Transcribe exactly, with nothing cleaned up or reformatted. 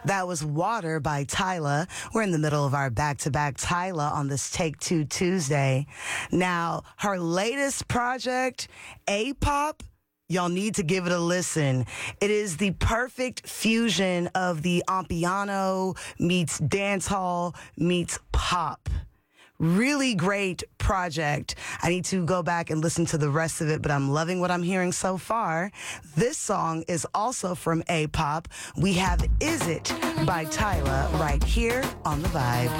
That was Water by Tyla. We're in the middle of our back-to-back Tyla on this Take Two Tuesday. Now, her latest project, A-Pop, y'all need to give it a listen. It is the perfect fusion of the Ampiano meets dancehall meets pop. Really great project. I need to go back and listen to the rest of it, but I'm loving what I'm hearing so far. This song is also from A-Pop. We have Is It by Tyla right here on The Vibe.